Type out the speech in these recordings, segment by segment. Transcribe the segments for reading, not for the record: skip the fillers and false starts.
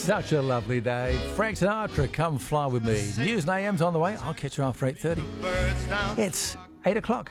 Such a lovely day. Frank Sinatra, Come Fly With Me. News and AM's on the way. I'll catch you after 8:30. It's 8 o'clock.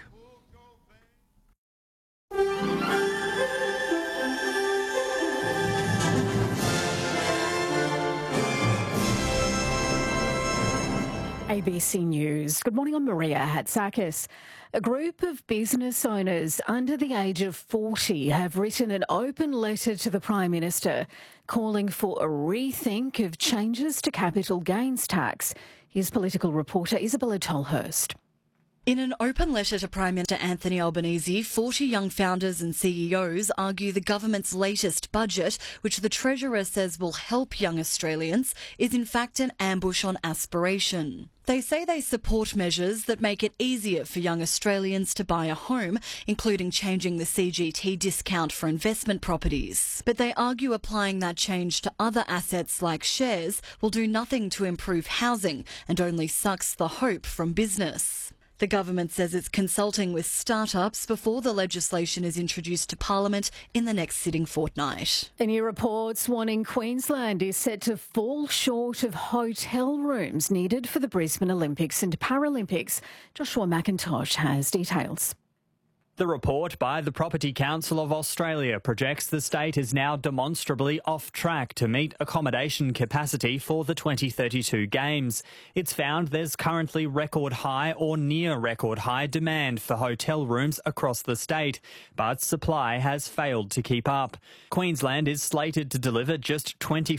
ABC News. Good morning, I'm Maria Hatzakis. A group of business owners under the age of 40 have written an open letter to the Prime Minister calling for a rethink of changes to capital gains tax. Here's political reporter Isabella Tolhurst. In an open letter to Prime Minister Anthony Albanese, 40 young founders and CEOs argue the government's latest budget, which the Treasurer says will help young Australians, is in fact an ambush on aspiration. They say they support measures that make it easier for young Australians to buy a home, including changing the CGT discount for investment properties. But they argue applying that change to other assets like shares will do nothing to improve housing and only sucks the hope from business. The government says it's consulting with startups before the legislation is introduced to Parliament in the next sitting fortnight. A new report's warning Queensland is set to fall short of hotel rooms needed for the Brisbane Olympics and Paralympics. Joshua McIntosh has details. The report by the Property Council of Australia projects the state is now demonstrably off track to meet accommodation capacity for the 2032 Games. It's found there's currently record high or near record high demand for hotel rooms across the state, but supply has failed to keep up. Queensland is slated to deliver just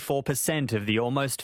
24% of the almost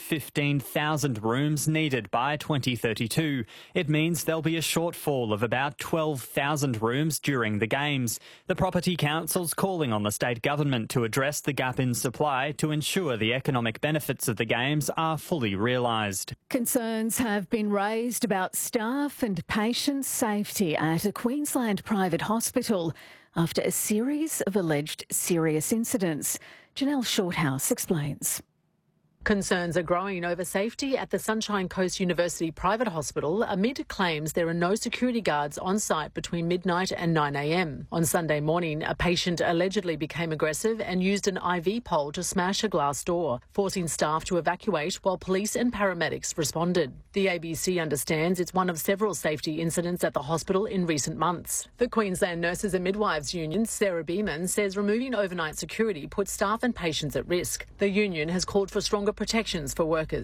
15,000 rooms needed by 2032. It means there'll be a shortfall of about 12,000 rooms during the Games. The Property Council's calling on the state government to address the gap in supply to ensure the economic benefits of the Games are fully realised. Concerns have been raised about staff and patient safety at a Queensland private hospital after a series of alleged serious incidents. Janelle Shorthouse explains. Concerns are growing over safety at the Sunshine Coast University Private Hospital amid claims there are no security guards on site between midnight and 9 a.m. On Sunday morning, a patient allegedly became aggressive and used an IV pole to smash a glass door, forcing staff to evacuate while police and paramedics responded. The ABC understands it's one of several safety incidents at the hospital in recent months. The Queensland Nurses and Midwives Union, Sarah Beeman, says removing overnight security puts staff and patients at risk. The union has called for stronger protections for workers.